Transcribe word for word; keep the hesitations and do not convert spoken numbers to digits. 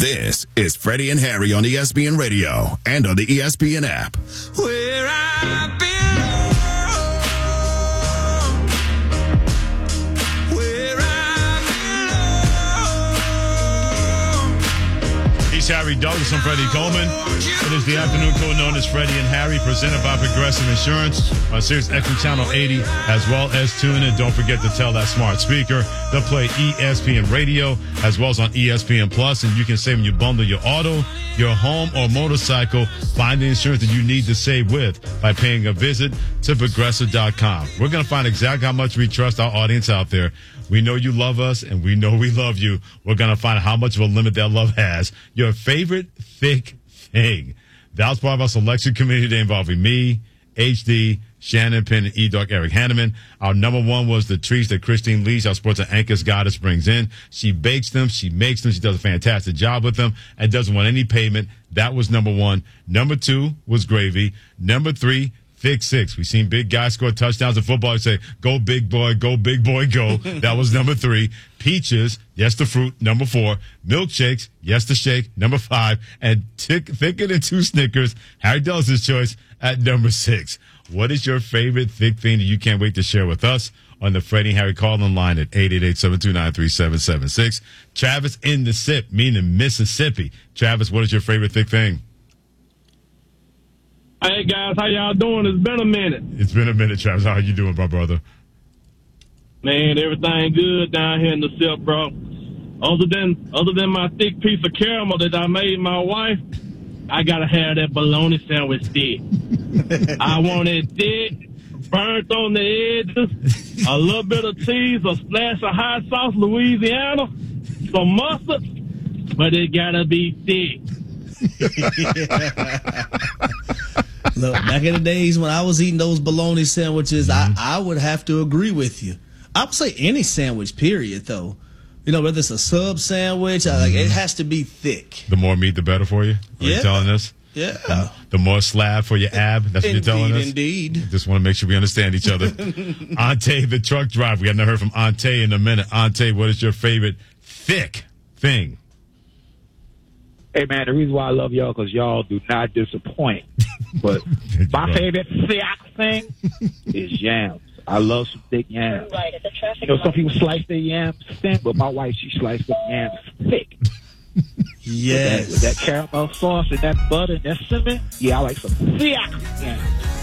This is Freddie and Harry on E S P N Radio and on the E S P N app. Where I belong. Where I belong. He's Harry Douglas. I'm Freddie Coleman. It is the afternoon crew known as Freddie and Harry, presented by Progressive Insurance on Sirius X M Channel eighty, as well as tune in. Don't forget to tell that smart speaker to play E S P N Radio, as well as on E S P N Plus, and you can save when you bundle your auto, your home, or motorcycle. Find the insurance that you need to save with by paying a visit to Progressive dot com. We're going to find exactly how much we trust our audience out there. We know you love us, and we know we love you. We're going to find how much of a limit that love has. Your favorite thick thing. That was part of our selection committee today involving me, H D, Shannon Penn, and E-Dog Eric Hanneman. Our number one was the treats that Christine Leach, our sports and anchors goddess, brings in. She bakes them. She makes them. She does a fantastic job with them and doesn't want any payment. That was number one. Number two was gravy. Number three, Thick Six. We've seen big guys score touchdowns in football and say, go big boy, go big boy, go. That was number three. Peaches, yes, the fruit. Number four. Milkshakes, yes, the shake. Number five. And tick, thicker than two Snickers. Harry Douglas' choice at number six. What is your favorite thick thing that you can't wait to share with us on the Freddie and Harry call-in line at eight eight eight, seven two nine, three seven seven six? Travis in the SIP, meaning Mississippi. Travis, what is your favorite thick thing? Hey, guys, how y'all doing? It's been a minute. It's been a minute, Travis. How are you doing, my brother? Man, everything good down here in the SIP, bro. Other than other than my thick piece of caramel that I made my wife, I got to have that bologna sandwich thick. I want it thick, burnt on the edges, a little bit of cheese, a splash of hot sauce, Louisiana, some mustard, but it got to be thick. Look, back in the days when I was eating those bologna sandwiches, mm-hmm. I, I would have to agree with you. I would say any sandwich, period, though. You know, whether it's a sub sandwich, mm-hmm. like, it has to be thick. The more meat, the better for you? Are yeah. you telling us? Yeah. The more slab for your ab? That's what indeed, you're telling us? Indeed. Just want to make sure we understand each other. Ante, the truck driver. We haven't heard from Ante in a minute. Ante, what is your favorite thick thing? Hey, man, the reason why I love y'all because y'all do not disappoint. But my favorite thick thing is yams. I love some thick yams. You know, some people slice their yams thin, but my wife, she sliced the yams thick. Yes. With that, with that caramel sauce and that butter and that cinnamon, yeah, I like some thick yams.